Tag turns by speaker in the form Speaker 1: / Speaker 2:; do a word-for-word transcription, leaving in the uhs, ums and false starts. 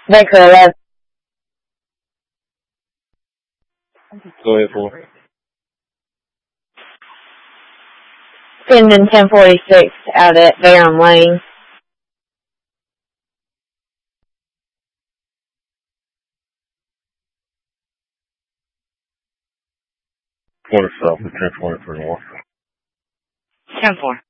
Speaker 1: Baker eleven.
Speaker 2: Go ahead, four.
Speaker 1: Sending ten forty-six out at Barham Lane.
Speaker 2: twenty-seven, ten twenty-three, one.
Speaker 3: ten four.